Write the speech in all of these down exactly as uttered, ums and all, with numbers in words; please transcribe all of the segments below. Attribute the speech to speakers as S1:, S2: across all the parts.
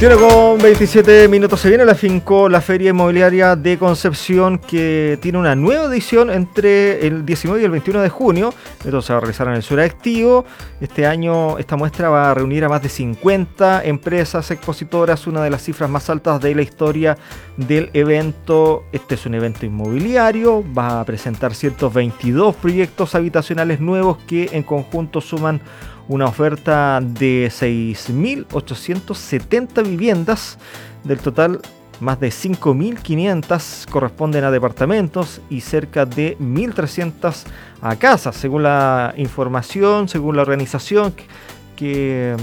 S1: Tiene con veintisiete minutos, se viene la Finco, la Feria Inmobiliaria de Concepción, que tiene una nueva edición entre el diecinueve y el veintiuno de junio. Esto se va a realizar en el Sur Activo. Este año esta muestra va a reunir a más de cincuenta empresas expositoras, una de las cifras más altas de la historia del evento. Este es un evento inmobiliario, va a presentar ciento veintidós proyectos habitacionales nuevos que en conjunto suman una oferta de seis mil ochocientas setenta viviendas. Del total, más de cinco mil quinientas corresponden a departamentos y cerca de mil trescientas a casas, según la información, según la organización que, que,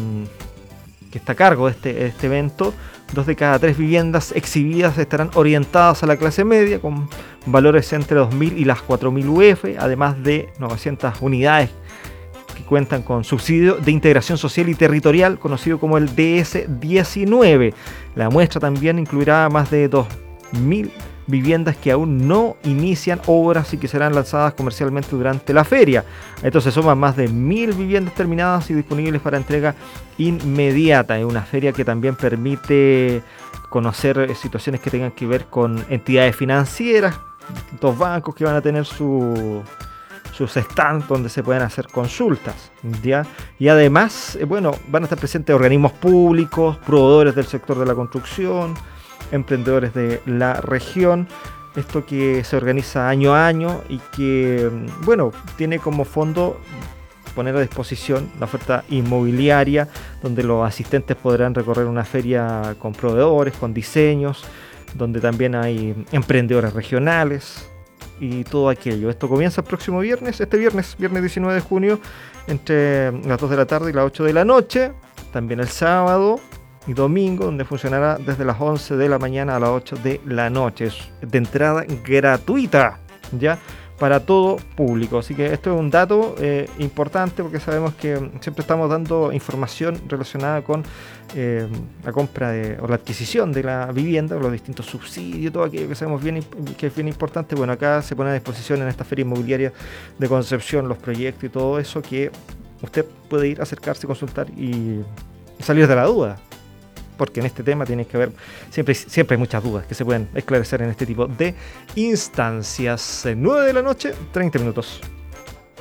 S1: que está a cargo de este, de este evento. Dos de cada tres viviendas exhibidas estarán orientadas a la clase media, con valores entre dos mil y las cuatro mil U F, además de novecientas unidades que cuentan con subsidio de integración social y territorial, conocido como el D S diecinueve. La muestra también incluirá más de dos mil viviendas que aún no inician obras y que serán lanzadas comercialmente durante la feria. A esto se suman más de mil viviendas terminadas y disponibles para entrega inmediata. Es una feria que también permite conocer situaciones que tengan que ver con entidades financieras, distintos bancos que van a tener su... sus stands donde se pueden hacer consultas, ¿ya? Y además, eh, bueno, van a estar presentes organismos públicos, proveedores del sector de la construcción, emprendedores de la región. Esto que se organiza año a año y que, bueno, tiene como fondo poner a disposición la oferta inmobiliaria, donde los asistentes podrán recorrer una feria con proveedores, con diseños, donde también hay emprendedores regionales y todo aquello. Esto comienza el próximo viernes, este viernes, viernes diecinueve de junio, entre las dos de la tarde y las ocho de la noche. También el sábado y domingo, donde funcionará desde las once de la mañana a las ocho de la noche. Es de entrada gratuita, ya, para todo público. Así que esto es un dato eh, importante, porque sabemos que siempre estamos dando información relacionada con eh, la compra de, o la adquisición de la vivienda, los distintos subsidios, todo aquello que sabemos bien, que es bien importante. Bueno, acá se pone a disposición en esta feria inmobiliaria de Concepción los proyectos y todo eso, que usted puede ir, acercarse, consultar y salir de la duda. Porque en este tema tiene que haber, siempre, siempre hay muchas dudas que se pueden esclarecer en este tipo de instancias. nueve de la noche, treinta minutos.